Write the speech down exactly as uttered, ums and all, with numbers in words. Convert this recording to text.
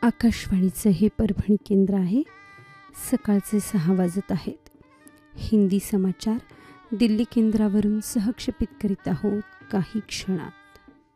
आकाशवाणीचं हे परभणी केंद्र आहे. सकाळचे सहा वाजत आहेत. हिंदी समाचार दिल्ली केंद्रावरून सहक्षेपित करीत आहोत काही क्षणात.